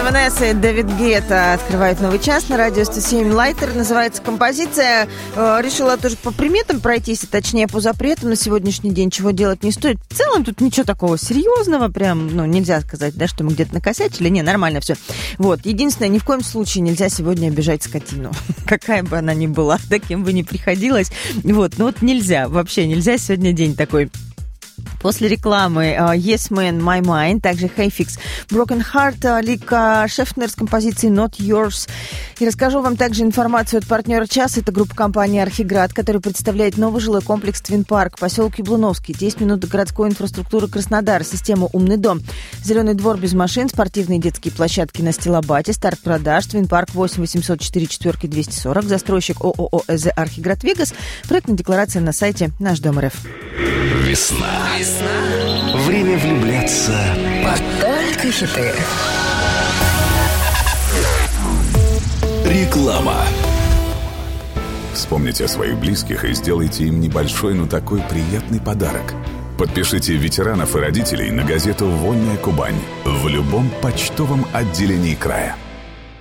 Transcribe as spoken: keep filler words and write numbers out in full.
Ванесса и Дэвид Гетта открывают новый час на радио сто семь. Лайтер называется композиция. Решила тоже по приметам пройтись, а точнее по запретам на сегодняшний день, чего делать не стоит. В целом тут ничего такого серьезного, прям, ну, нельзя сказать, да, что мы где-то накосячили. Не, нормально все. Вот, единственное, ни в коем случае нельзя сегодня обижать скотину. Какая бы она ни была, да, кем бы ни приходилось. Вот, ну вот нельзя, вообще нельзя, сегодня день такой. После рекламы uh, Yes Man, My Mind, также Hey Fix, Broken Heart, uh, Лика Шефнер с композицией Not Yours. И расскажу вам также информацию от партнера часа. Это группа компании «Архиград», которая представляет новый жилой комплекс «Твин Парк», поселок Яблуновский, десять минут до городской инфраструктуры Краснодара, система «Умный дом», зеленый двор без машин, спортивные детские площадки на Стилобате, старт продаж, «Твин Парк» восемь восемьсот четыре четыре двести сорок, застройщик ООО «ЭЗ Архиград Вегас», проектная декларация на сайте Наш Дом РФ. Весна. Весна. Время влюбляться. Под только хиты. Реклама. Вспомните о своих близких и сделайте им небольшой, но такой приятный подарок. Подпишите ветеранов и родителей на газету «Вольная Кубань» в любом почтовом отделении края.